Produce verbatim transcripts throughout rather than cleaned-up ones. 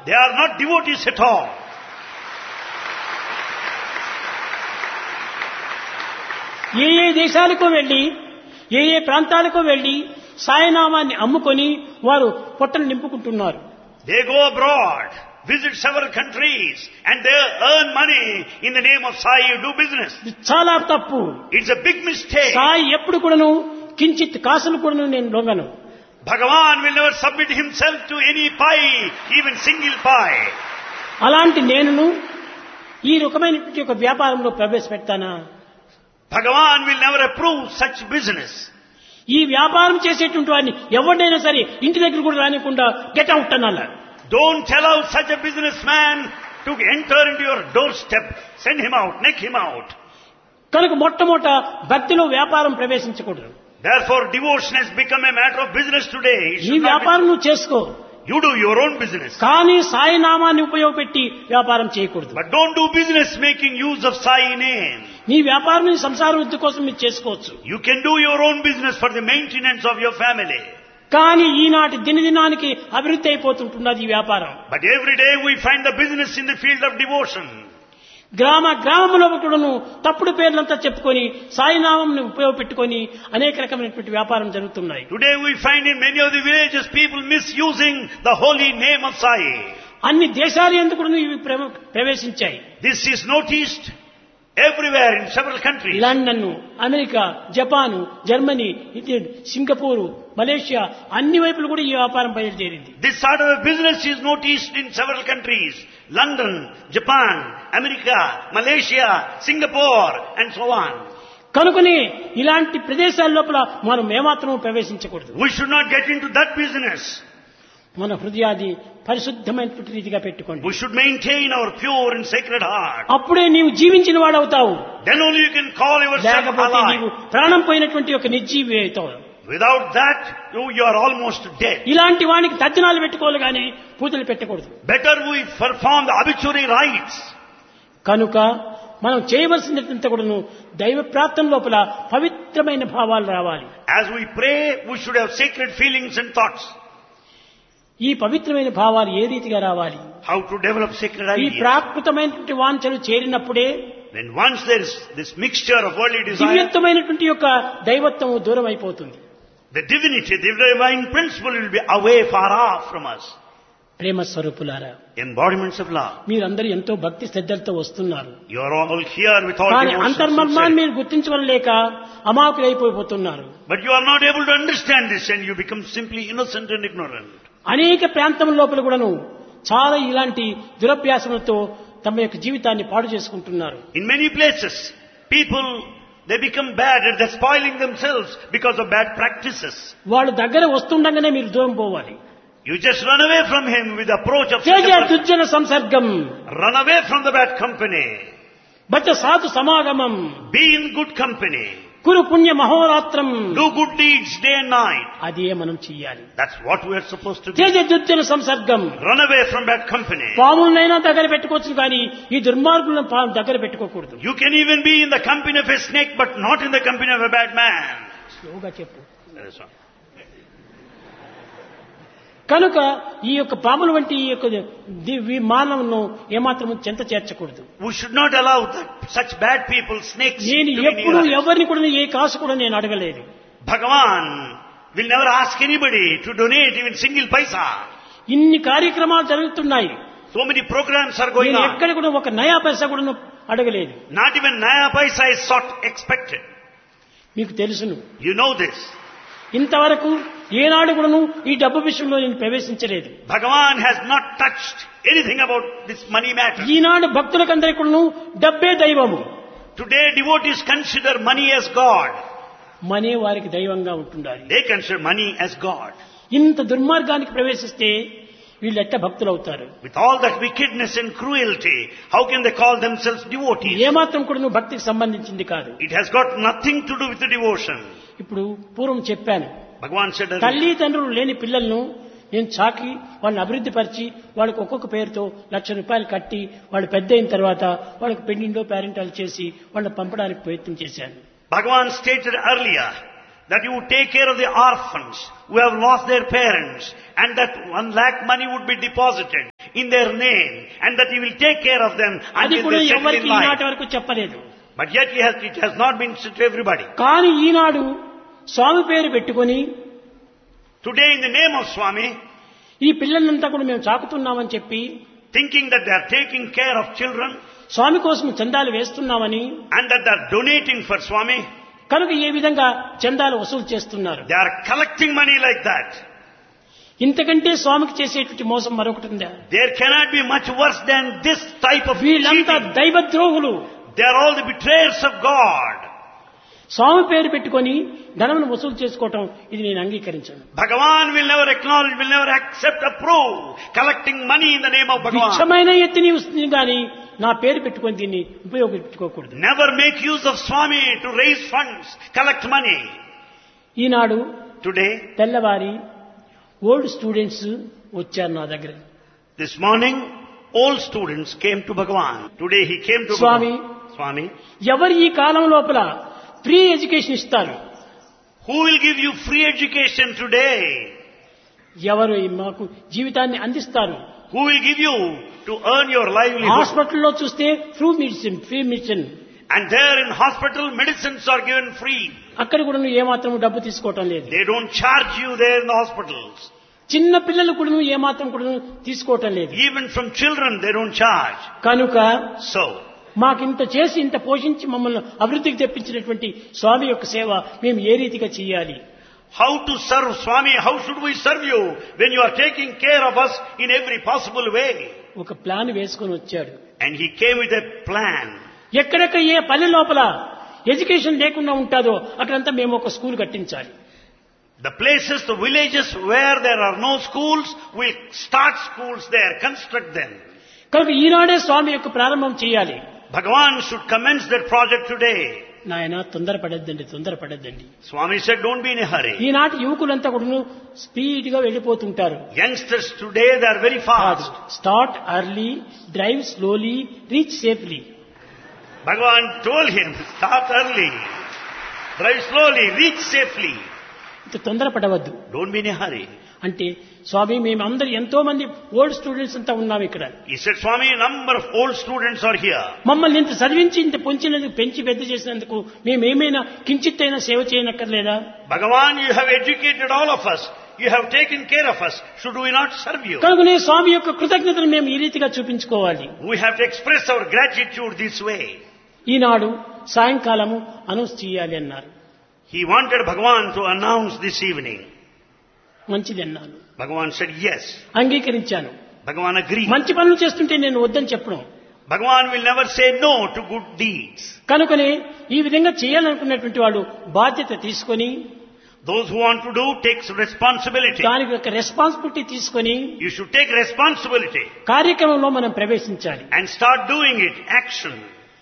They are not devotees at all. ఏ ఏ దేశాలకు వెళ్లి ఏ ఏ ప్రాంతాలకు వెళ్లి సాయినామాన్ని అమ్ముకొని వారు పొట్టలు నింపుకుంటున్నారు. They go abroad, visit several countries, and they earn money in the name of Sai, do business. ఇది చాలా తప్పు. It's a big mistake. Sai ఎప్పుడు కూడాను కించిత్ కాసులు కూడాను నేను లొంగను. Bhagavan will never submit himself to any pie, even single pie. అలాంటి నేనును ఈ రకమైనటువంటి ఒక వ్యాపారంలో ప్రవేశపెడతానా? Bhagavan will never approve such business. ఈ వ్యాపారం చేసేటువంటి వాడిని ఎవరినైనా సరే ఇంటి దగ్గర కూడా రానికుండా గెట్ అవుట్ అనాలి. Don't allow such a businessman to enter into your doorstep. Send him out, neck him out. కనుక మొట్టమొదట భక్తిలో వ్యాపారం ప్రవేశించకూడదు. Therefore, devotion has become a matter of business today. It ఈ should not వ్యాపారం నువ్వు చేసుకో, be- You do your own business. కానీ సాయి నామాన్ని ఉపయోగపెట్టి వ్యాపారం చేయకూడదు. But don't do business making use of Sai name. నీ వ్యాపారం నీ సంసార వృద్ధి కోసం మీరు చేసుకోవచ్చు. You can do your own business for the maintenance of your family. కానీ ఈనాటి దినదినానికి అభివృద్ధి అయిపోతుంటున్నది ఈ వ్యాపారం. But every day we find the business in the field of devotion. గ్రామ గ్రామంలో కూడాను తప్పుడు పేర్లంతా చెప్పుకొని సాయినామంని ఉపయోగపెట్టుకొని అనేక రకమైనటువంటి వ్యాపారం జరుగుతున్నాయి. Today we find in many of the villages people misusing the holy name of Sai. అన్ని దేశాలు ఎందుకు ఇవి ప్ర- ప్రవేశించాయి. This is noticed everywhere in several countries. London, America, Japan, Germany, ఇది సింగపూరు, మలేషియా అన్ని వైపులు కూడా ఈ వ్యాపారం బయలుదేరింది. This sort of a business is noticed in several countries. London, Japan, America, Malaysia, Singapore and so on. కనుకనే ఇలాంటి ప్రదేశాల లోపల మనం ఏమాత్రం ప్రవేశించకూడదు. We should not get into that business. మన హృదయాన్ని పరిశుద్ధమైనటువంటి రీతిగా పెట్టుకోండి. We should maintain our pure and sacred heart. అప్పుడే నీవు జీవించిన వాడవుతావు. Then only you can call yourself లేకపోతే నీవు alive. ప్రాణం పోయినటువంటి ఒక నిర్జీవి అవుతావు. Without that, you, you are almost dead. ఇలాంటి వానికి తర్జనాలు పెట్టుకోవాలి కానీ పూజలు పెట్టకూడదు. Better we perform the obituary rites. కనుక మనం చేయవలసినంత కూడాను దైవ ప్రార్థన లోపల పవిత్రమైన భావాలు రావాలి. As we pray, we should have sacred feelings and thoughts. ఈ పవిత్రమైన భావాలు ఏ రీతిగా రావాలి? How to develop sacred ఈ ideas. ప్రాకృతమైనటువంటి వాంఛలు చేరినప్పుడే When once there is this mixture of worldly desire, దివ్యత్వమైనటువంటి యొక్క దైవత్వము దూరం అయిపోతుంది. the divinity, the divine principle will be away, far off from us. ప్రేమ స్వరూపులారా, Embodiments of love. మీరందరూ ఎంతో భక్తి శ్రద్ధలతో వస్తున్నారు. You are all here with all కానీ devotion and అంతర్మర్మాన్ని sincerity. మీరు గుర్తించవలేక అమాయకులైపోతున్నారు. But you are not able to understand this and you become simply innocent and ignorant. అనేక ప్రాంతం లోపల కూడాను చాలా ఇలాంటి దురభ్యాసములతో తమ యొక్క జీవితాన్ని పాడు చేసుకుంటున్నారు. In many places, people, they become bad and they're spoiling themselves because of bad practices. వాళ్ళు దగ్గర వస్తుండగానే మీరు దూరం పోవాలి. You just run away from him with the approach of such Teja a person. దుర్జన సంసర్గం Run away from the bad company. బచ్చ సాధు సమాగమం Be in good company. కురు పుణ్య మహోరాత్రం. Do good deeds day and night. అదే మనం చెయ్యాలి. That's what we are supposed to do. Teja దుర్జన సంసర్గం. Run away from bad company. పాములనైనా దగ్గర పెట్టుకోవచ్చు కానీ ఈ దుర్మార్గులను పా- దగ్గర పెట్టుకోకూడదు. You can even be in the company of a snake but not in the company of a bad man. స్లోగా చెప్పు. That is all. కనుక ఈ యొక్క పాముల వంటి ఈ యొక్క ది- ఈ మానవును ఏమాత్రం చెంత చేర్చకూడదు. We should not allow that, such bad people, snakes, నేను to be ఎప్పుడు near us. ఎవరిని కూడా ఏ కాసు కూడా నేను అడగలేదు. Bhagavan will never ask anybody to donate even single paisa. ఇన్ని కార్యక్రమాలు జరుగుతున్నాయి. So many programs are going నేను on. ఎక్కడ కూడా ఒక నయా పైసా కూడా అడగలేదు. Not even naya paisa is sought, expected. మీకు తెలుసును. You know this. ఇంతవరకు ఏనాడు కూడాను ఈ డబ్బు విషయంలో నేను ప్రవేశించలేదు. Bhagavan has not touched anything about this money matter. ఈనాడు భక్తులకందరికీ కూడాను డబ్బే దైవము. Today devotees consider money as God. మనే వారికి దైవంగా ఉంటుండాలి. They consider money as God. ఇంత దుర్మార్గానికి ప్రవేశిస్తే వీళ్ళు ఎట్ట భక్తులు అవుతారు? With all that wickedness and cruelty, how can they call themselves devotees? ఏమాత్రం కూడా నువ్వు భక్తికి సంబంధించింది కాదు. It has got nothing to do with the devotion. ఇప్పుడు పూర్వం చెప్పాను, Bhagavan said earlier, తల్లిదండ్రులు లేని పిల్లలను నేను చాకి వాళ్ళని అభివృద్ధి పరిచి వాళ్ళకి ఒక్కొక్క పేరుతో లక్ష రూపాయలు కట్టి వాళ్ళు పెద్ద అయిన తర్వాత వాళ్ళకి పెండిండో పేరెంటాలు చేసి వాళ్ళని పంపడానికి ప్రయత్నం చేశాను. Bhagavan stated earlier that you would take care of the orphans who have lost their parents, and that one lakh money would be deposited in their name, and that he will take care of them అది until కూడా they settle ఎవరికి in life. ఈనాటి వరకు చెప్పలేదు. But yet he has, it has not been said to everybody. కానీ ఈనాడు స్వామి పేరు పెట్టుకొని Today in the name of Swami, ఈ పిల్లలంతా కూడా మేము చాకుతున్నామని చెప్పి thinking that they are taking care of children, స్వామి కోసం చందాలు వేస్తున్నామని, and that they are donating for Swami, కనుక ఏ విధంగా చందాలు వసూలు చేస్తున్నారు. they are collecting money like that. ఇంతకంటే స్వామికి చేసేటువంటి మోసం మరొకటి ఉందా? There cannot be much worse than this type of వీళ్ళంతా cheating. దైవద్రోహులు. They are all the betrayers of God. స్వామి పేరు పెట్టుకొని ధనమును వసూలు చేసుకోవటం ఇది నేను అంగీకరించను. Bhagavan will never acknowledge, will never accept, approve collecting money in the name of Bhagavan. విచ్చమైన ఎత్తుని వస్తుంది కానీ నా పేరు పెట్టుకొని దీన్ని ఉపయోగించుకోకూడదు. Never make use of Swami to raise funds, collect money. Eenadu Today, తెల్లవారి ఓల్డ్ స్టూడెంట్స్ వచ్చారు నా దగ్గర. this morning, all students came to Bhagavan. Today he came to Swami. Bhagavan. Swami, ఎవరు ఈ కాలం లోపల ఫ్రీ ఎడ్యుకేషన్ ఇస్తారు? who will give you free education today? ఎవరు మాకు జీవితాన్ని అందిస్తారు? Who will give you to earn your livelihood? హాస్పిటల్లో చూస్తే free medicine free medicine And there in hospital, medicines are given free. అక్కడ కూడా నువ్వు ఏమాత్రం డబ్బు తీసుకోవటం లేదు. They don't charge you there in the hospitals. చిన్న పిల్లలు కూడా నువ్వు ఏమాత్రం కూడా తీసుకోవటం లేదు. Even from children, they don't charge. కనుక So, మాకింత చేసి ఇంత పోషించి మమ్మల్ని అభివృద్ధికి తెప్పించినటువంటి స్వామి యొక్క సేవ మేము ఏ రీతిగా చేయాలి? how to serve Swami? How should we serve you when you are taking care of us in every possible way? ఒక ప్లాన్ వేసుకొని వచ్చాడు. And he came with a plan. ఎక్కడెక్కడ ఏ పల్లె లోపల ఎడ్యుకేషన్ లేకుండా ఉంటుందో అక్కడంతా మేము ఒక స్కూల్ కట్టించాలి. The places, the villages where there are no schools, we'll start schools there, construct them. కనుక ఈనాడే స్వామి యొక్క ప్రారంభం చేయాలి. Bhagavan should commence that project today. నాయన తొందరపడద్దండి తొందరపడద్దండి. Swami said, don't be in a hurry. ఈనాటి యువకులంతా కూడా స్పీడ్ గా వెళ్ళిపోతుంటారు. Youngsters today, they are very fast. Start early, drive slowly, reach safely. Bhagavan told him, start early, drive slowly, reach safely. ఇంత తొందరపడవద్దు. Don't be in a hurry. అంటే స్వామి మేమందరూ ఎంతో మంది old students అంతా ఉన్నాం ఇక్కడ. He said, Swami, a number of old students are here. మమ్మల్ని ఇంత చదివించి ఇంత పొంచినందుకు పెంచి పెద్ద చేసినందుకు మేమేమైనా కించిత్తైనా సేవ చేయనక్కర్లేదా? Bhagavan, you have educated all of us. You have taken care of us. Should we not serve you? కనుకనే స్వామి యొక్క కృతజ్ఞతను మేము ఈ రీతిగా చూపించుకోవాలి. We have to express our gratitude this way. ఈనాడు సాయంకాలము అనౌన్స్ చేయాలి అన్నారు. He wanted Bhagavan to announce this evening. మంచిది అన్నాను. Bhagavan said yes. అంగీకరించాను. Bhagavan agreed. మంచి పనులు చేస్తుంటే నేను వద్దని చెప్పను. Bhagavan will never say no to good deeds. కనుకనే ఈ విధంగా చేయాలనుకున్నటువంటి వాళ్ళు బాధ్యత తీసుకొని Those who want to do takes responsibility. దానికి ఒక రెస్పాన్సిబిలిటీ తీసుకొని You should take responsibility కార్యక్రమంలో మనం ప్రవేశించాలి. and start doing it, action.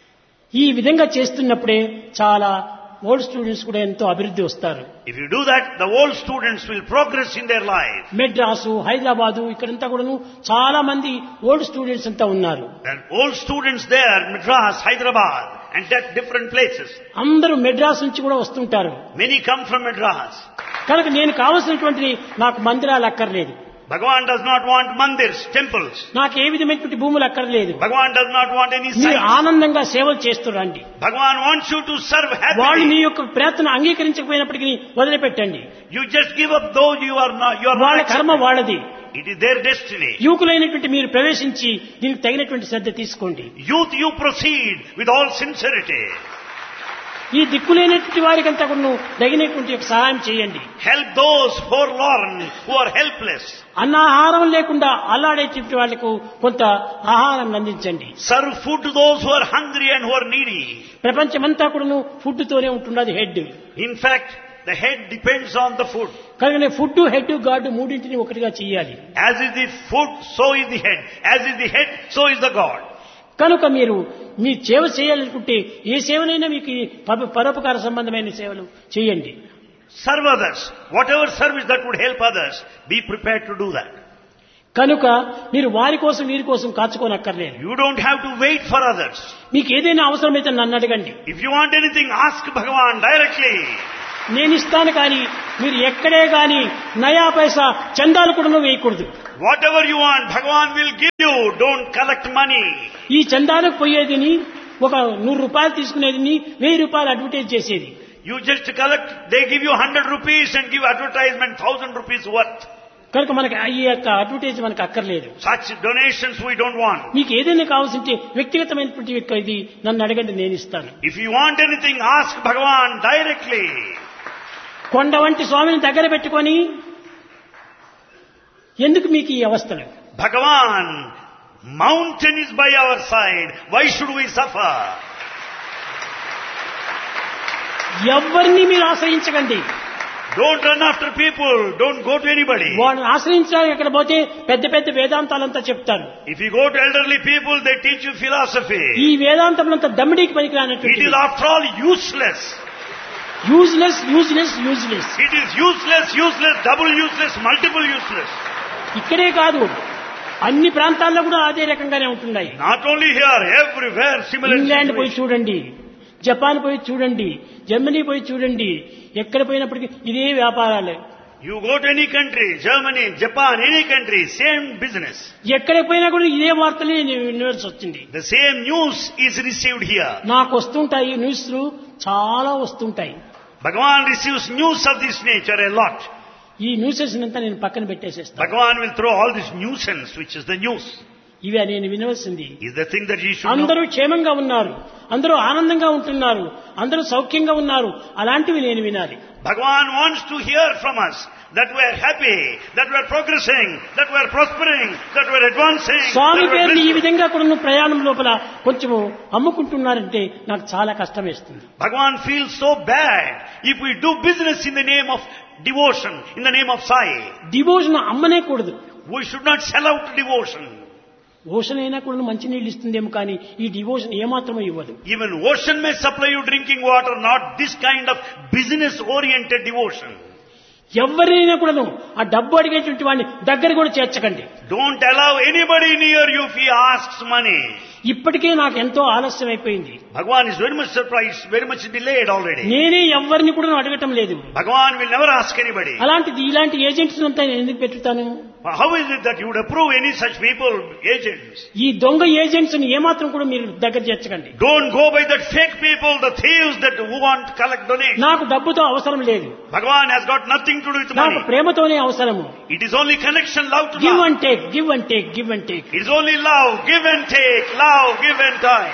ఈ విధంగా చేస్తున్నప్పుడే చాలా ఓల్డ్ స్టూడెంట్స్ కూడా ఎంతో అభివృద్ధి వస్తారు. If you do that, the old students will progress in their life. Madras, Hyderabad ఇక్కడంతా కూడాను చాలా మంది ఓల్డ్ స్టూడెంట్స్ అంతా ఉన్నారు. There are old students there, Madras, Hyderabad, and at different places. అందరూ మెడ్రాస్ నుంచి కూడా వస్తుంటారు. Many come from Madras. కనుక నేను కావలసినటువంటి నాకు మందిరాలు అక్కర్లేదు. Bhagavan does not want mandirs, temples. నాకు ఏ విధమైనటువంటి భూములు అక్కర్లేదు. Bhagavan does not want any మీరు sites. ఆనందంగా సేవలు చేస్తురండి. Bhagavan wants you to serve వాళ్ళు మీ happily. యొక్క ప్రయత్నం అంగీకరించకపోయినప్పటికీ వదిలిపెట్టండి. You just give up though you are not, you are వాళ్ళ not కర్మ accepted. వాళ్ళది. It is their destiny. యువకులైనటువంటి మీరు ప్రవేశించి దీనికి తగినటువంటి శ్రద్ధ తీసుకోండి. Youth, you proceed with all sincerity. ఈ దిక్కులేనటువంటి వారికంతా కూడా తగినటువంటి యొక్క సహాయం చేయండి. Help those forlorn who are helpless. అన్నాహారం లేకుండా అల్లాడేటువంటి వాళ్లకు కొంత ఆహారం అందించండి. Serve food to those who are hungry and who are needy. ప్రపంచమంతా కూడా ఫుడ్ తోనే ఉంటున్నది head. In fact, the head depends on the food. కనుక ఫుడ్, హెడ్, గాడ్ మూడింటిని ఒకటిగా చేయాలి. As is the food, so is the head. As is the head, so is the God. కనుక మీరు మీ సేవ చేయాలనుకుంటే ఏ సేవనైనా మీకు పర- పరోపకార సంబంధమైన సేవలు చేయండి. Serve others. Whatever service that would help others, be prepared to do that. కనుక మీరు వారి కోసం వీరి కోసం కాచుకోనక్కర్లేదు. You don't have to wait for others. మీకు ఏదైనా అవసరమైతే నన్ను అడగండి. If you want anything, ask Bhagavan directly. నేను ఇస్తాను కానీ మీరు ఎక్కడే కానీ నయా పైసా చందాలు కూడా వేయకూడదు. Whatever you want, Bhagavan will give you. Don't collect money. ఈ చందాలకు పోయేదిని ఒక నూరు రూపాయలు తీసుకునేదిని వెయ్యి రూపాయలు అడ్వర్టైజ్ చేసేది. You just collect, they give you one hundred rupees and give advertisement one thousand rupees worth. కనుక మనకి ఈ యొక్క అడ్వర్టైజ్ మనకు అక్కర్లేదు. Such donations we don't want. మీకు ఏదైనా కావాల్సింటే వ్యక్తిగతమైనటువంటి యొక్క ఇది నన్ను అడగండి, నేను ఇస్తాను. If you want anything, ask Bhagavan directly. కొండ వంటి స్వామిని దగ్గర పెట్టుకొని ఎందుకు మీకు ఈ అవస్థలు? Bhagavan, mountain is by our side. Why should we suffer? ఎవరిని మీరు ఆశ్రయించకండి. Don't run after people. Don't go to anybody. వాళ్ళని ఆశ్రయించడానికి ఎక్కడ పోతే పెద్ద పెద్ద వేదాంతాలంతా చెప్తారు. If you go to elderly people, they teach you philosophy. ఈ వేదాంతములంతా దమ్మిడికి It పనికిరానటువంటి is after all useless. Useless useless useless. It is useless, useless, double useless, multiple useless. ఇక్కడే కాదు, అన్ని ప్రాంతాల్లో కూడా అదే రకంగానే ఉంటున్నాయి. Not only here, everywhere similar England పోయి situation. చూడండి, జపాన్ పోయి చూడండి, జర్మనీ పోయి చూడండి, ఎక్కడ పోయినప్పటికీ ఇదే వ్యాపారాలే. You go to any country, Germany, Japan, any country, same business. ఎక్కడ పోయినా కూడా ఇదే వార్తలే వినవలసి వచ్చింది. The same news is received here. నాకు వస్తుంటాయి న్యూస్లు, చాలా వస్తుంటాయి. Bhagavan receives news of this nature a lot. ఈ న్యూసెస్ అంతా నేను పక్కన పెట్టేసేస్తాను. Bhagavan will throw all this nuisance, which is the news. ఇవి నేను వినవలసింది. Is the thing that you should know. అందరూ క్షేమంగా ఉన్నారు, అందరూ ఆనందంగా ఉంటున్నారు, అందరూ సౌఖ్యంగా ఉన్నారు, అలాంటివి నేను వినాలి. Bhagavan wants to hear from us that we are happy, that we are progressing, that we are prospering, that we are advancing. Swamy that we are పేరుని ఈ blissful. విధంగా కూడా ప్రయాణం లోపల కొంచెము అమ్ముకుంటున్నారంటే నాకు చాలా కష్టం వేస్తుంది. Bhagavan feels so bad if we do business in the name of devotion, in the name of Sai. Devotion అమ్మనే కూడదు. We should not sell out devotion. Ocean అయినా కూడా మంచినీళ్ళు ఇస్తుందేమో కానీ ఈ డివోషన్ ఏమాత్రమో ఇవ్వదు. Even ocean may supply you drinking water, not this kind of business-oriented devotion. ఎవరైనా కూడాను ఆ డబ్బు అడిగేటువంటి వాడిని దగ్గర కూడా చేర్చకండి. Don't allow anybody near you if he asks money. ఇప్పటికే నాకు ఎంతో ఆలస్యం అయిపోయింది. Bhagavan is very much surprised, very much delayed already. నేనే ఎవరిని కూడా అడగటం లేదు. Bhagavan will never ask anybody. అలాంటిది ఇలాంటి ఏజెంట్స్ అంతా నేను ఎందుకు పెట్టుతాను? How is it that you would approve any such people, agents? ఈ దొంగ ఏజెంట్స్ ని ఏమాత్రం కూడా మీరు దగ్గర చేర్చకండి. Don't go by that fake people, the thieves that who want to collect donations. నాకు డబ్బుతో అవసరం లేదు. Bhagavan has got nothing to do with నాకు money. ప్రేమతోనే అవసరము. It is only connection, love to give love. And take, give and take, give and take. It is only love, give and take, love, give and take.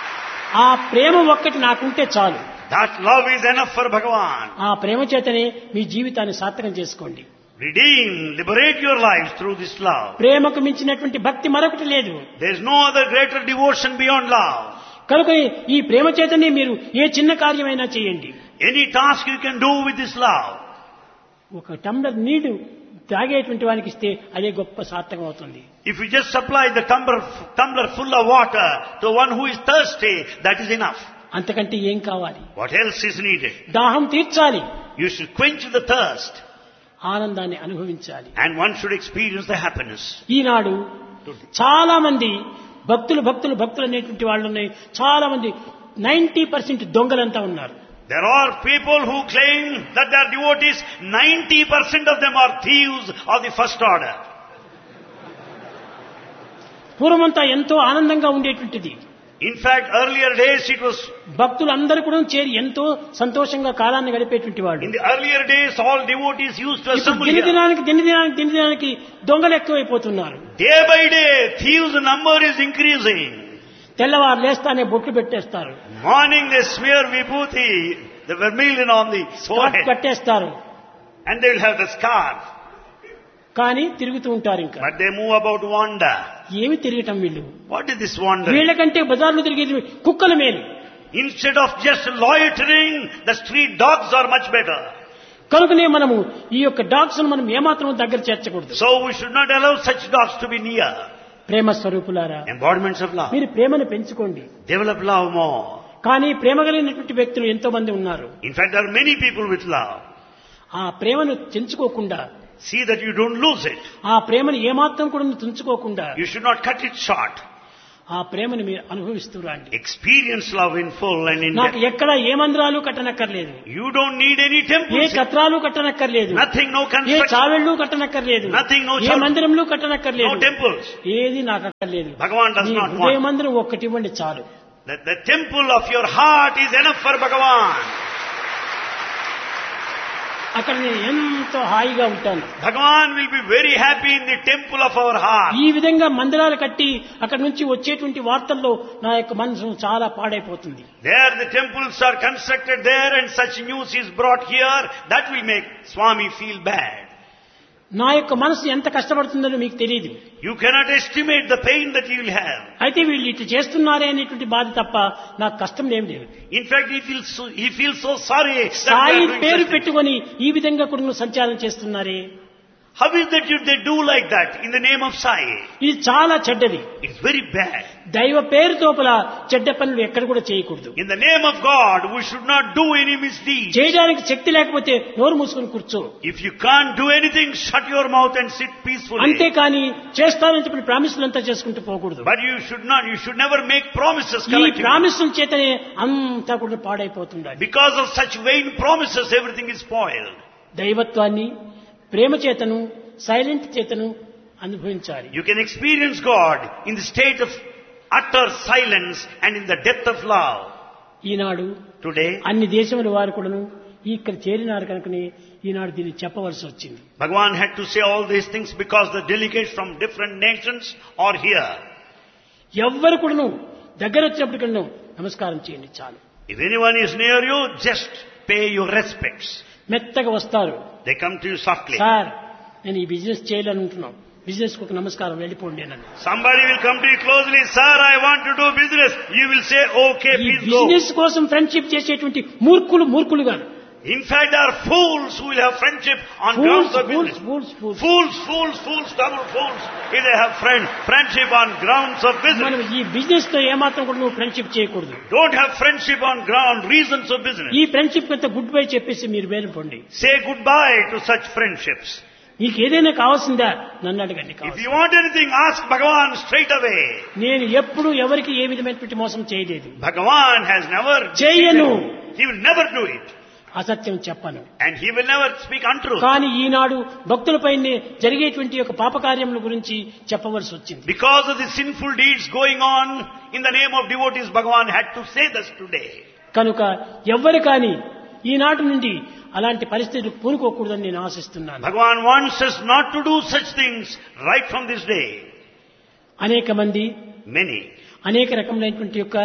ఆ ప్రేమ ఒక్కటి నాకుంటే చాలు. That love is enough for Bhagavan. ఆ ప్రేమ చేతనే మీ జీవితాన్ని సార్థకం చేసుకోండి. Redeem, liberate your lives through this love. ప్రేమకు మించినటువంటి భక్తి మరొకటి లేదు. There is no other greater devotion beyond love. కనుక ఈ ప్రేమ చేతనే మీరు ఏ చిన్న కార్యమైనా చేయండి. Any task you can do with this love. ఒక టంబ్లర్ నీళ్లు తాగేటువంటి వానికి ఇస్తే అదే గొప్ప సార్థకం అవుతుంది. If you just supply the tumbler, tumbler full of water to one who is thirsty, that is enough. అంతకంటే ఏం కావాలి? What else is needed? దాహం తీర్చాలి, You should quench the thirst, ఆనందాన్ని అనుభవించాలి. and one should experience the happiness. ఈనాడు చాలా మంది భక్తులు భక్తులు భక్తులు అనేటువంటి వాళ్ళు ఉన్నాయి. చాలా మంది నైన్టీ పర్సెంట్ దొంగలంతా ఉన్నారు. There are people who claim that they are devotees. ninety percent of them are thieves of the first order. పూర్వమంతా ఎంతో ఆనందంగా ఉండేటువంటిది. In fact, earlier days it was, భక్తులందరూ కూడా చేరి ఎంతో సంతోషంగా కాలాన్ని గడిపేటువంటి వాళ్ళు. in the earlier days all devotees used to ఇప్పుడు assemble దిన here. దినానికి దిన దినానికి దిన దినానికి దొంగలు ఎక్కువైపోతున్నారు. Day by day, thieves' number is increasing. తెల్లవారు లేస్తానే బొట్లు పెట్టేస్తారు, Morning they smear vibhuti, the vermilion on the scarf forehead, కట్టేస్తారు, and they will have the scarf. కానీ తిరుగుతూ ఉంటారు. ఇంకా But they move about wander. ఏమి తిరగటం వీళ్ళు? What is this wander? వీళ్ళకంటే బజార్లో తిరిగేది కుక్కల మేలు. Instead of just loitering, the street dogs are much better. కనుకనే మనము ఈ యొక్క డాగ్స్ మనం ఏమాత్రం దగ్గర చేర్చకూడదు. So we should not allow such dogs to be near. ప్రేమ స్వరూపులారా, Embodiments of love. మీరు ప్రేమను పెంచుకోండి. Develop love more. కానీ ప్రేమ కలిగినటువంటి వ్యక్తులు ఎంతో మంది ఉన్నారు. In fact, there are many people with love. ఆ ప్రేమను తెంచుకోకుండా, See that you don't lose it. ఆ ప్రేమను ఏమాత్రం కూడా తుంచుకోకుండా, You should not cut it short. ఆ ప్రేమను మీరు అనుభవిస్తూ రండి. Experience love in full and in నాకు depth. ఎక్కడ ఏ మందిరాలు కట్టనక్కర్లేదు, You don't need any A temples. కత్రాలు కట్టనక్కర్లేదు, Nothing, no A construction. చావెళ్ళు కట్టనక్కర్లేదు, Nothing, no A chal- మందిరంలో No కట్టనక్కర్లేదు, temples. ఏది నాకు అక్కర్లేదు. Bhagavan does మీ not హృదయ want. మందిరం ఒక్కటి ఇవ్వండి చాలు. The, the temple of your heart is enough for Bhagavan. అక్కడ నేను ఎంతో హాయిగా ఉంటాను. Bhagavan will be very happy in the temple of our heart. ఈ విధంగా మందిరాలు కట్టి అక్కడ నుంచి వచ్చేటువంటి వార్తల్లో నా యొక్క మనసు చాలా పాడైపోతుంది. There the temples are constructed there and such news is brought here. That will make Swami feel bad. నా యొక్క మనసు ఎంత కష్టపడుతుందో మీకు తెలియదు. You cannot estimate the pain that you will have. అయితే వీళ్ళు ఇట్లా చేస్తున్నారే అనేటువంటి బాధ తప్ప నాకు కష్టం ఏం లేదు. In fact, he feels so, he feels so sorry that they Sai are doing పేరు such things. పెట్టుకొని ఈ విధంగా కూడా సంచారం చేస్తున్నారే, How is that you, they do like that in the name of Sai? ఇది చాలా చెడ్డది. It's very bad. దైవ పేరు తోపల చెడ్డ పనులు ఎక్కడ కూడా చేయకూడదు. In the name of God, we should not do any misdeeds. చేయడానికి శక్తి లేకపోతే నోరు మూసుకొని కూర్చో. If you can't do anything, shut your mouth and sit peacefully. అంతేకాని చేస్తానని చెప్పి ప్రామిసులు అంతా చేసుకుంటూ పోకూడదు. But you should not, you should never make promises ఈ collectively. ప్రామిసుల చేతనే అంతా కూడా పాడైపోతుండాలి. Because of such vain promises, everything is spoiled. దైవత్వాన్ని ప్రేమ చేతను సైలెంట్ చేతను అనుభవించాలి. You can experience God in the state of utter silence and in the depth of love. Eenadu Today, అన్ని దేశముల వారు కూడాను ఇక్కడ చేరినారు కనుకనే ఈనాడు దీన్ని చెప్పవలసి వచ్చింది. Bhagavan had to say all these things because the delegates from different nations are here. ఎవ్వరు కూడాను దగ్గర వచ్చినప్పటికీ నమస్కారం చేయండి చాలు. If anyone is near you, just pay your respects. మెత్తగా వస్తారు. They come to you softly. Sir నేను ఈ బిజినెస్ చేయాలనుకుంటున్నాను, బిజినెస్ కు ఒక నమస్కారం వెళ్ళిపోండి అని. Somebody will come to you closely, sir, I want to do business. You will say, okay, ఈ please go. బిజినెస్ కోసం ఫ్రెండ్షిప్ చేసేటువంటి మూర్ఖులు మూర్ఖులు కాదు. In fact, there are fools who will have friendship on Fools, grounds of fools, business. fools, fools. Fools, fools, fools, double fools. If they have friend, friendship on grounds of మనం business. ఈ business తో ఏమాత్రం కూడా నువ్వు friendship చేయకూడదు. Don't have friendship on ground, reasons of business. ఈ friendship అంతా good bye చెప్పేసి మీరు వెళ్ళిపోండి. Say goodbye to such friendships. నీకు ఏదైనా కావాల్సిందా నన్ను అడగండి. If కావాలి. you want anything, ask Bhagavan straight away. నేను ఎప్పుడు ఎవరికి ఏ విధమైనటువంటి మోసం చేయలేదు, Bhagavan has never చేయను. He will never do it. అసత్యం చెప్పను. And he will never speak untruth. కానీ ఈనాడు భక్తులపై జరిగేటువంటి యొక్క పాపకార్యముల గురించి చెప్పవలసి వచ్చింది. Because of the sinful deeds going on in the name of devotees, Bhagavan had to say this today. కనుక ఎవ్వరు కానీ ఈనాటి నుండి అలాంటి పరిస్థితులు పూనుకోకూడదని నేను ఆశిస్తున్నాను. Bhagavan wants us not to do such things right from this day. అనేక మంది Many. అనేక రకములైనటువంటి యొక్క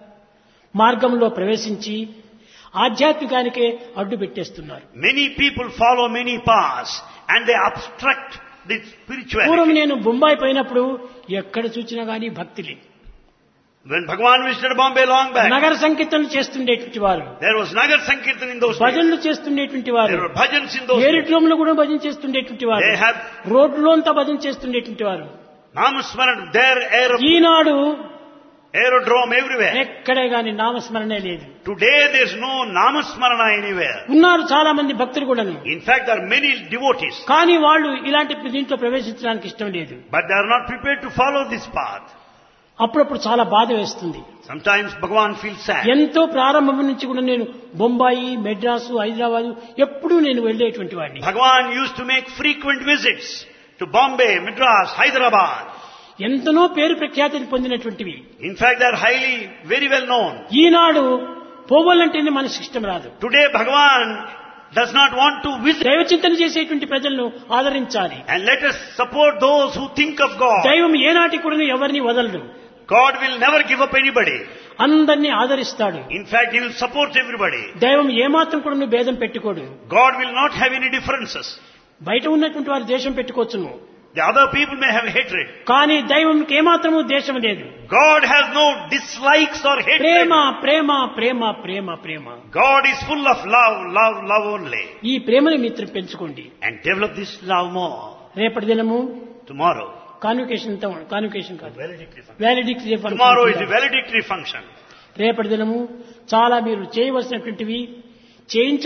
మార్గంలో ప్రవేశించి ఆధ్యాత్మికానికే అడ్డు పెట్టేస్తున్నారు. Many people follow many paths and they obstruct the పూర్వం spirituality. నేను బొంబాయి పోయినప్పుడు ఎక్కడ చూసినా గానీ భక్తులే. When Bhagavan visited Bombay long back, నగర సంకీర్తనలు చేస్తుండేటువంటి వారు, there was Nagar Sankirtan in those days. భజనలు చేస్తుండేటువంటి వారు, There were bhajans in those days. ఏరిట్లోములు కూడా భజన చేస్తుండేటువంటి వారు, They have రోడ్లో అంతా భజన చేస్తుండేటువంటి వారు. Namasmaran, their aer- Eenadu aerodrome everywhere. ఎక్కడే గాని నామస్మరణే లేదు. Today there is no Namasmarana anywhere. ఉన్నారు చాలా మంది భక్తులు కూడాను, In fact, there are many devotees, కానీ వాళ్ళు ఇలాంటి దీంట్లో ప్రవేశించడానికి ఇష్టం లేదు. but they are not prepared to follow this path. అప్పుడప్పుడు చాలా బాధ వేస్తుంది. Sometimes Bhagavan feels sad. ఎంతో ప్రారంభం నుంచి కూడా నేను బొంబాయి, మెడ్రాసు, హైదరాబాద్ ఎప్పుడూ నేను వెళ్ళేటువంటి వాడిని. Bhagavan used to make frequent visits to Bombay, Madras, Hyderabad. ఎంతనో పేరు ప్రఖ్యాతిని పొందినటువంటివి. In fact, they are highly, very well known. ఈనాడు పోవాలంటేనే మనసు ఇష్టం రాదు. Today, Bhagavan does not want to visit. దైవ చింతన చేసేటువంటి ప్రజలను ఆదరించాలి. And let us support those who think of God. దైవం ఏనాటి కూడా ఎవరిని వదలడు. God will never give up anybody. అందరినీ ఆదరిస్తాడు. In fact, He will support everybody. దైవం ఏమాత్రం కూడా భేదం పెట్టుకోడు. God will not have any differences. బయట ఉన్నటువంటి వారు దేశం పెట్టుకోవచ్చును, The other people may have hatred. కానీ దైవంకి ఏమాత్రము దేశం లేదు. God has no dislikes or hatred. Prema Prema Prema Prema Prema. God is full of love, love, love only. ఈ ప్రేమని మిత్రం పెంచుకోండి. And develop this love more. రేపటి దినము Tomorrow. కాన్వికేషన్ కాన్వికేషన్ కాదు, Valedictory function. Valedictory Tomorrow is the valedictory function. రేపటి దినము చాలా మీరు చేయవలసినటువంటివి,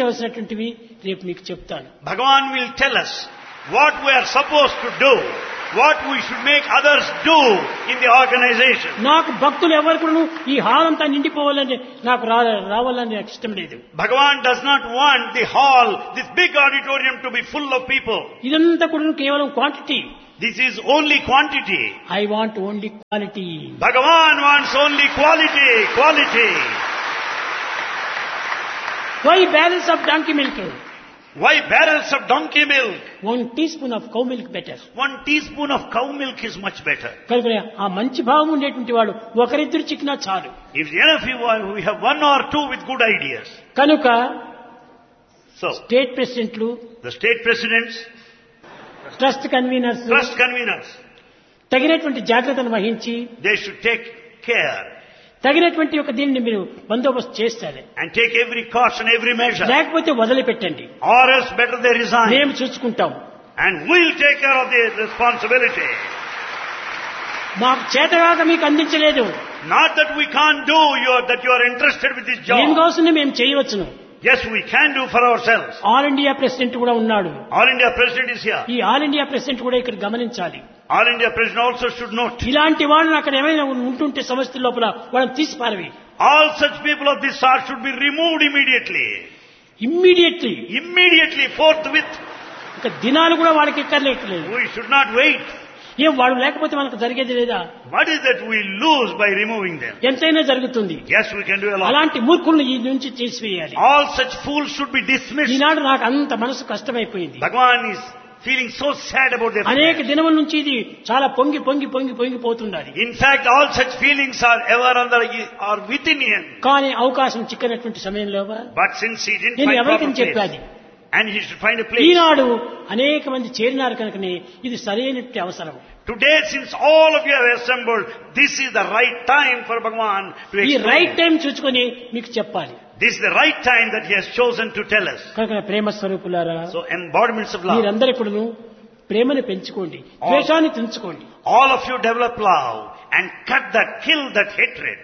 చేయించవలసినటువంటివి రేపు మీకు చెప్తాను. Bhagavan will tell us what we are supposed to do what we should make others do in the organization. నాకు భక్తులు ఎవరు కూడా ఈ హాల్ అంతా నిండిపోవాలని నాకు రా- రావాలని నాకు ఇష్టం లేదు. Bhagavan does not want the hall, this big auditorium, to be full of people. ఇదంతా కూడా కేవలం quantity. This is only quantity. I want only quality. Bhagavan wants only quality, quality. Why balance of donkey milk? Why barrels of donkey milk? One tea spoon of cow milk better. One teaspoon of cow milk is much better. కనుక ఆ మంచి భావం ఉండేటువంటి వాడు ఒకరిద్దరు చిక్కినా చాలు. If enough you want, we have one or two with good ideas. కనుక So, state ప్రెసిడెంట్లు, the state presidents, trust conveners trust conveners, తగినటువంటి జాగ్రత్తను వహించి they should take care తగినటువంటి ఒక దీన్ని మీరు బందోబస్తు చేస్తారు. and take every caution, every measure. లేకపోతే వదిలిపెట్టండి, Or else better they resign. మేము చూసుకుంటాం. And we'll take care of the responsibility. మాకు చేతగాక మీకు అందించలేదు, Not that we can't do, you are, that you are interested with this job. దీనికోసం మేము చేయవచ్చును. Yes, we can do for ourselves. All India president కూడా ఉన్నాడు. All India President is here. ఈ all India president కూడా ఇక్కడ గమనించాలి. All India President also should note. ఇలాంటి వాళ్ళని అక్కడ ఏమైనా ఉంటుంటే సమస్య లోపల వాళ్ళని తీసి పారవి. All such people of this sort should be removed immediately. Immediately. Immediately, forthwith. ఇక దినాలు కూడా వాళ్ళకి ఎక్కర్లేట్లేదు. We should not wait. ఏం వాడు లేకపోతే మనకు జరిగేది లేదా? What is that we lose by removing them? ఎంతైనా జరుగుతుంది. Yes, we can do a lot. అలాంటి మూర్ఖులను ఈ నుంచి తీసివేయాలి. All such fools should be dismissed. ఈనాడు నాకు అంత మనసు కష్టమైపోయింది. Bhagavan is feeling so sad about their అనేక affairs. దినముల నుంచి ఇది చాలా పొంగి పొంగి పొంగి పొంగిపోతుండాలి. In fact, all such feelings are ever under, are within him. కానీ అవకాశం చిక్కనటువంటి సమయంలో But since he didn't నేను find ఎవరికి proper చెప్పాది, place, and he should find a place. ఈనాడు అనేక మంది చేరినారు కనుకనే ఇది సరైనటువంటి అవసరం. Today, since all of you have assembled, this is the right time for Bhagavan to ఈ explain. రైట్ టైం చూసుకొని మీకు చెప్పాలి. This is the right time that he has chosen to tell us. కనుక ప్రేమ స్వరూపులారా, So, embodiments of love. మీరందరూ కూడాను ప్రేమను పెంచుకోండి, ద్వేషాన్ని తెంచుకోండి. All of you develop love and cut that, kill that hatred.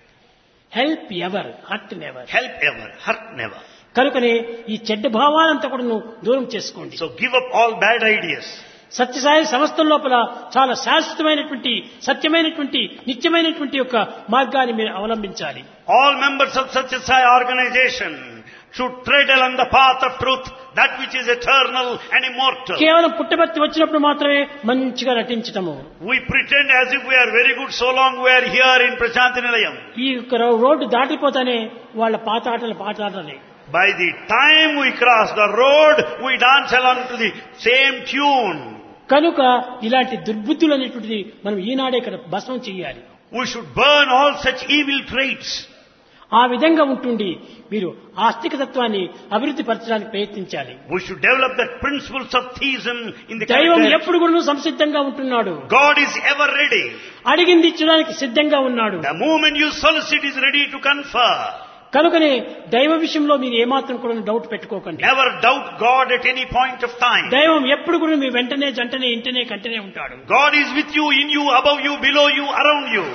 Help ever, hurt never. Help ever, hurt never. కనుకనే ఈ చెడ్డ భావాలంతా కూడా దూరం చేసుకోండి. So give up all bad ideas. Sathya Sai సంస్థల లోపల చాలా శాశ్వతమైనటువంటి సత్యమైనటువంటి నిత్యమైనటువంటి యొక్క మార్గాన్ని మీరు అవలంబించాలి. All members of Satya Sai organization should tread along the path of truth, that which is eternal and immortal. కేవలం పుట్టబర్తి వచ్చినప్పుడు మాత్రమే మంచిగా నటించటము. We pretend as if we are very good so long we are here in Prashanti Nilayam. ఈ యొక్క road దాటిపోతానే వాళ్ళ పాత ఆటలు పాత ఆటలే. By the time we cross the road, we dance along to the same tune. కనుక ఇలాంటి దుర్బుద్ధులు అనేటువంటిది మనం ఈనాడే ఇక్కడ భస్మం చేయాలి. We should burn all such evil traits. ఆ విధంగా ఉంటుండి మీరు ఆస్తిక తత్వాన్ని అభివృద్ధి పరచడానికి ప్రయత్నించాలి. We should develop the principles of theism in the దైవం character. ఎప్పుడు కూడా సంసిద్ధంగా ఉంటున్నాడు. God is ever ready. అడిగింది ఇచ్చడానికి సిద్ధంగా ఉన్నాడు. The moment you solicit, is ready to confer. కనుకనే దైవ విషయంలో మీరు ఏమాత్రం కూడా డౌట్ పెట్టుకోకండి. Never doubt God at any point of time. దైవం ఎప్పుడు కూడా మీ వెంటనే జంటనే ఇంటనే కంటనే ఉంటాడు. God is with you, in you, above you, below you, around you.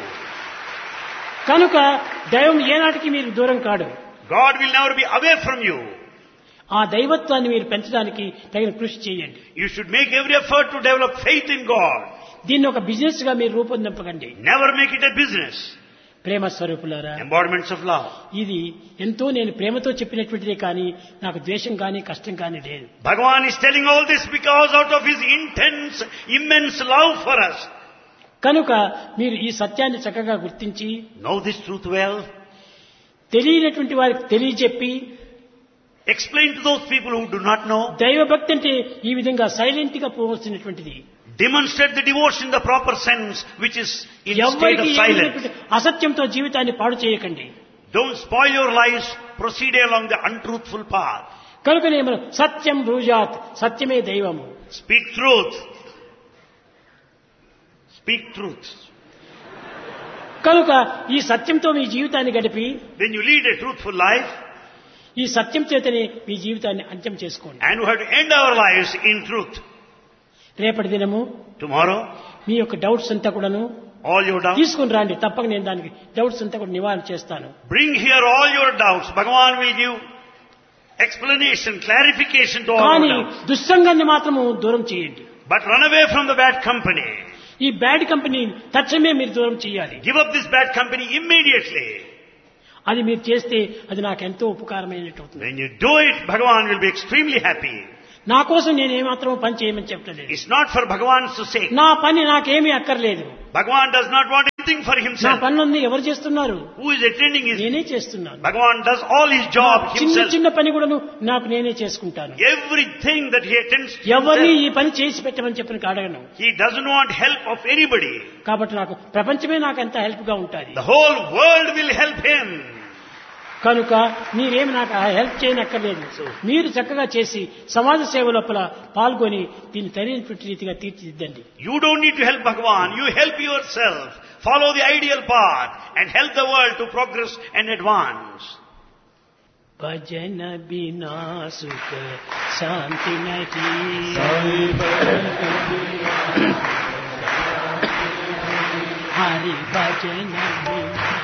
కనుక దైవం ఏనాటికి మీరు దూరం కాడు. God will never be away from you. ఆ దైవత్వాన్ని మీరు పెంచడానికి తగిన కృషి చేయండి. You should make every effort to develop faith in God. దీన్ని ఒక బిజినెస్ గా మీరు రూపొందింపకండి. Never make it a business. ప్రేమ స్వరూపులారా, Embodiments of love. ఇది ఎంతో నేను ప్రేమతో చెప్పినటువంటిదే కానీ నాకు ద్వేషం కానీ కష్టం కానీ లేదు. Bhagavan is telling all this because out of his intense, immense love for us. కనుక మీరు ఈ సత్యాన్ని చక్కగా గుర్తించి Know this truth well. తెలియనటువంటి వారికి తెలియజెప్పి Explain to those people who do not know. దైవభక్తి అంటే ఈ విధంగా సైలెంట్ గా పోవలసినటువంటిది. Demonstrate the devotion in the proper sense, which is in state of ఎవరికి silence. అసత్యంతో జీవితాన్ని పాడు చేయకండి. Don't spoil your lives. Proceed along the untruthful path. కనుకనే మనం సత్యం బ్రూజాత్, సత్యమే దైవము. Speak truth. Speak truth. కనుక ఈ సత్యంతో మీ జీవితాన్ని గడిపి When you lead a truthful life, ఈ సత్యం చేతనే మీ జీవితాన్ని అంత్యం చేసుకోండి. and we have to end our lives in truth. రేపటి దినము Tomorrow, మీ యొక్క డౌట్స్ అంతా కూడాను all your doubts. తీసుకుని రండి. తప్పక నేను దానికి డౌట్స్ అంతా కూడా నివారణ చేస్తాను. Bring here all your doubts. Bhagavan will give explanation, clarification to all your కానీ doubts. దుస్సంగాన్ని మాత్రము దూరం చేయండి. But run away from the bad company. ఈ బ్యాడ్ కంపెనీ తక్షణమే మీరు దూరం చేయాలి. Give up this bad company immediately. అది మీరు చేస్తే అది నాకు ఎంతో ఉపకారమైనట్టు. When you do it, Bhagavan will be extremely happy. నా కోసం నేను ఏమాత్రం పని చేయమని చెప్పలేదు. It's not for Bhagavan's sake. నా పని నాకేమీ అక్కర్లేదు. Bhagavan does not want anything for నా himself. పనులన్నీ ఎవరు చేస్తున్నారు? Who is attending his? నేనే చేస్తున్నాను. Bhagavan does all his job చిన్న himself. చిన్న పని కూడా నాకు నేనే చేసుకుంటాను. Everything that he attends to ఎవరిని himself. ఈ పని చేసి పెట్టమని చెప్పిన అడగను. He doesn't want help of anybody. కాబట్టి నాకు ప్రపంచమే నాకు ఎంత హెల్ప్ గా ఉంటుంది. The whole world will help him. కనుక మీరేమి నాకు హెల్ప్ చేయనక్కర్లేదు. మీరు చక్కగా చేసి సమాజ సేవ లోపల పాల్గొని దీన్ని సరైనటువంటి రీతిగా తీర్చిదిద్దండి. You don't need to help Bhagavan. You help yourself. Follow the ideal path and help the world to progress and advance. భజన బినా సుఖ శాంతి నహి, హరి భజన